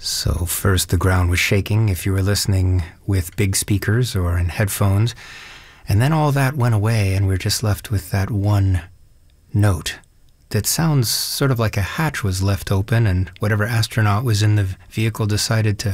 So first the ground was shaking if you were listening with big speakers or in headphones, and then all that went away and we're just left with that one note that sounds sort of like a hatch was left open and whatever astronaut was in the vehicle decided to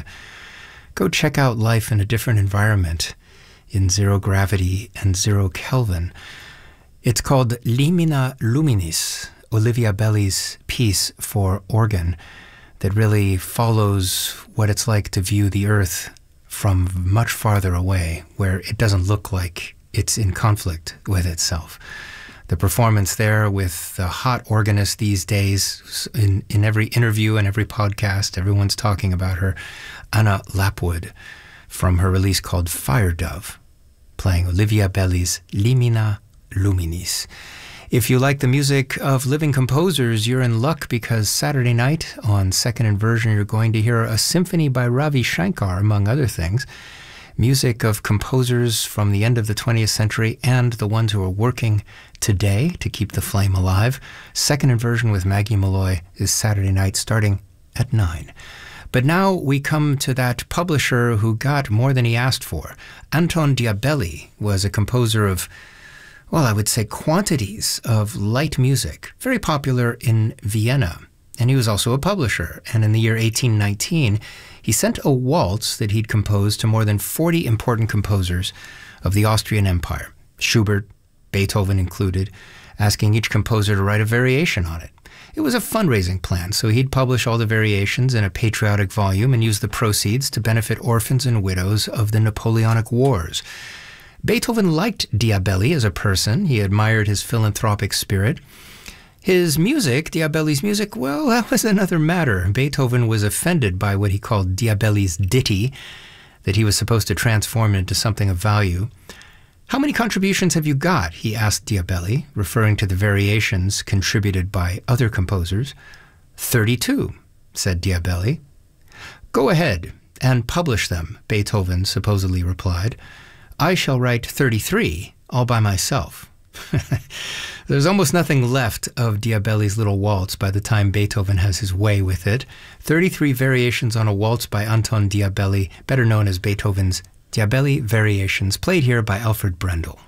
go check out life in a different environment in zero gravity and 0 Kelvin. It's called Limina Luminis, Olivia Belli's piece for organ that really follows what it's like to view the Earth from much farther away, where it doesn't look like it's in conflict with itself. The performance there with the hot organist these days, in every interview and every podcast, everyone's talking about her, Anna Lapwood, from her release called Fire Dove, playing Olivia Belli's Limina Luminis. If you like the music of living composers, you're in luck because Saturday night on Second Inversion you're going to hear a symphony by Ravi Shankar, among other things. Music of composers from the end of the 20th century and the ones who are working today to keep the flame alive. Second Inversion with Maggie Malloy is Saturday night starting at 9. But now we come to that publisher who got more than he asked for. Anton Diabelli was a composer of, well, I would say quantities of light music, very popular in Vienna. And he was also a publisher. And in the year 1819, he sent a waltz that he'd composed to more than 40 important composers of the Austrian Empire, Schubert, Beethoven included, asking each composer to write a variation on it. It was a fundraising plan, so he'd publish all the variations in a patriotic volume and use the proceeds to benefit orphans and widows of the Napoleonic Wars. Beethoven liked Diabelli as a person. He admired his philanthropic spirit. His music, Diabelli's music, well, that was another matter. Beethoven was offended by what he called Diabelli's ditty, that he was supposed to transform into something of value. "How many contributions have you got?" he asked Diabelli, referring to the variations contributed by other composers. 32, said Diabelli. "Go ahead and publish them," Beethoven supposedly replied. "I shall write 33 all by myself." There's almost nothing left of Diabelli's Little Waltz by the time Beethoven has his way with it. 33 variations on a waltz by Anton Diabelli, better known as Beethoven's Diabelli Variations, played here by Alfred Brendel.